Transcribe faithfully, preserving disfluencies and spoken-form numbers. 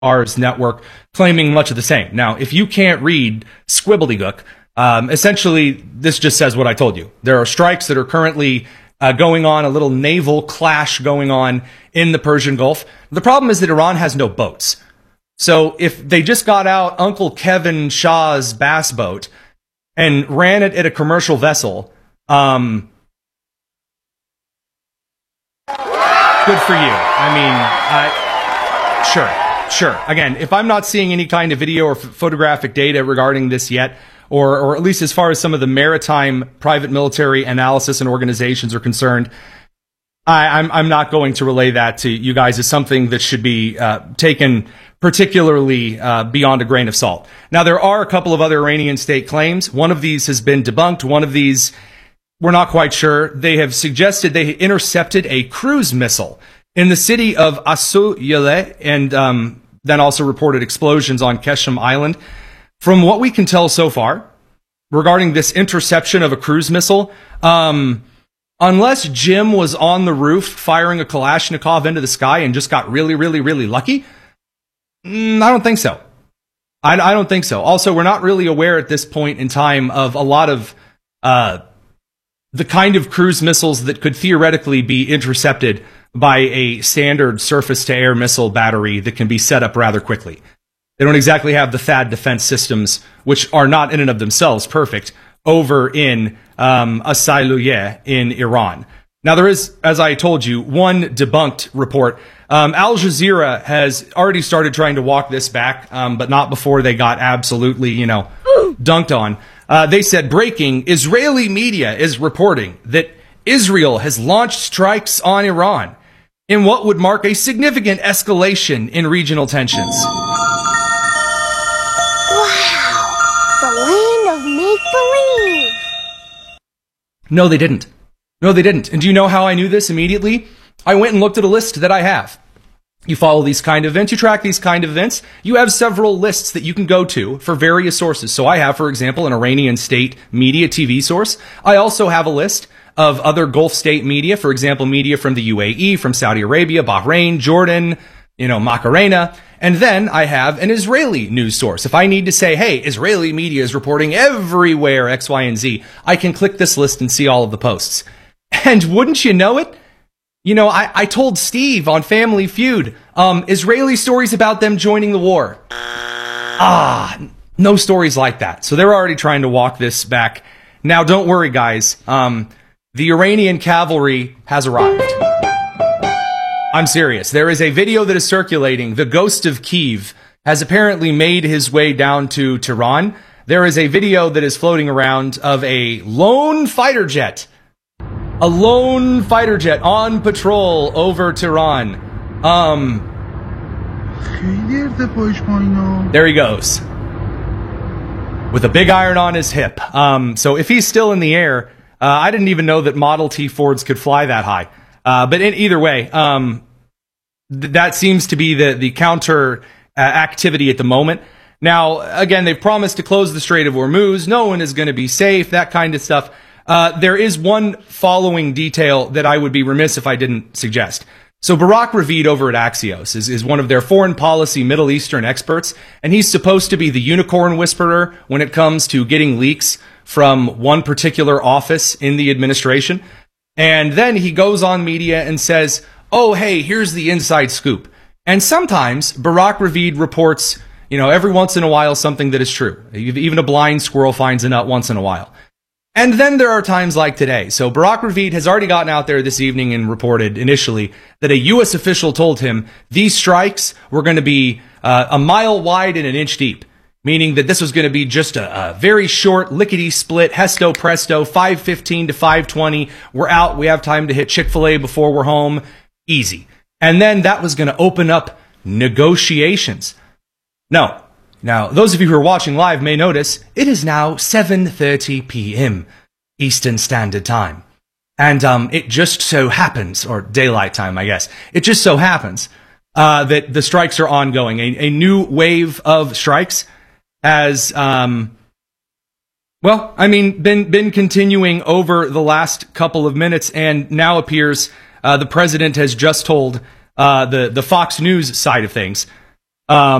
Ars Network, claiming much of the same. Now, if you can't read squibbledygook, um, essentially this just says what I told you. There are strikes that are currently uh, going on, a little naval clash going on in the Persian Gulf. The problem is that Iran has no boats. So if they just got out Uncle Kevin Shah's bass boat and ran it at a commercial vessel, um, good for you. I mean, I, sure, sure. Again, if I'm not seeing any kind of video or f- photographic data regarding this yet, or, or at least as far as some of the maritime private military analysis and organizations are concerned, I, I'm, I'm not going to relay that to you guys as something that should be uh, taken particularly uh, beyond a grain of salt. Now, there are a couple of other Iranian state claims. One of these has been debunked. One of these, we're not quite sure. They have suggested they intercepted a cruise missile in the city of Asu Yale, and um, then also reported explosions on Keshem Island. From what we can tell so far regarding this interception of a cruise missile, um, unless Jim was on the roof firing a Kalashnikov into the sky and just got really, really, really lucky, mm, I don't think so. I, I don't think so. Also, we're not really aware at this point in time of a lot of uh, the kind of cruise missiles that could theoretically be intercepted by a standard surface-to-air missile battery that can be set up rather quickly. They don't exactly have the T H A A D defense systems, which are not in and of themselves perfect, over in um, Asailuye in Iran. Now, there is, as I told you, one debunked report. Um, Al Jazeera has already started trying to walk this back, um, but not before they got absolutely, you know, dunked on. Uh, they said, breaking, Israeli media is reporting that Israel has launched strikes on Iran in what would mark a significant escalation in regional tensions. Make-believe. No, they didn't. No, they didn't. And do you know how I knew this immediately? I went and looked at a list that I have. You follow these kind of events, you track these kind of events, you have several lists that you can go to for various sources. So I have, for example, an Iranian state media T V source. I also have a list of other Gulf state media, for example, media from the U A E, from Saudi Arabia, Bahrain, Jordan, you know, Macarena. And then I have an Israeli news source. If I need to say, hey, Israeli media is reporting everywhere X, Y, and Z, I can click this list and see all of the posts. And wouldn't you know it? You know, I, I told Steve on Family Feud, um, Israeli stories about them joining the war. Ah, no stories like that. So they're already trying to walk this back. Now, don't worry, guys. Um, the Iranian cavalry has arrived. I'm serious. There is a video that is circulating. The Ghost of Kiev has apparently made his way down to Tehran. There is a video that is floating around of a lone fighter jet. A lone fighter jet on patrol over Tehran. Um, there he goes. With a big iron on his hip. Um, so if he's still in the air, uh, I didn't even know that Model T Fords could fly that high. Uh, but in either way, um, th- that seems to be the, the counter uh, activity at the moment. Now, again, they've promised to close the Strait of Hormuz. No one is going to be safe, that kind of stuff. Uh, there is one following detail that I would be remiss if I didn't suggest. So Barak Ravid over at Axios is, is one of their foreign policy Middle Eastern experts, and he's supposed to be the unicorn whisperer when it comes to getting leaks from one particular office in the administration. And then he goes on media and says, oh, hey, here's the inside scoop. And sometimes Barak Ravid reports, you know, every once in a while something that is true. Even a blind squirrel finds a nut once in a while. And then there are times like today. So Barak Ravid has already gotten out there this evening and reported initially that a U S official told him these strikes were going to be uh, a mile wide and an inch deep. Meaning that this was going to be just a, a very short, lickety-split, hesto presto, five fifteen to five twenty. We're out. We have time to hit Chick-fil-A before we're home. Easy. And then that was going to open up negotiations. No. Now, those of you who are watching live may notice it is now seven thirty p.m. Eastern Standard Time. And um, it just so happens, or daylight time, I guess, it just so happens uh, that the strikes are ongoing. A, a new wave of strikes has, um, well, I mean, been been continuing over the last couple of minutes, and now appears uh, the president has just told uh, the the Fox News side of things Um,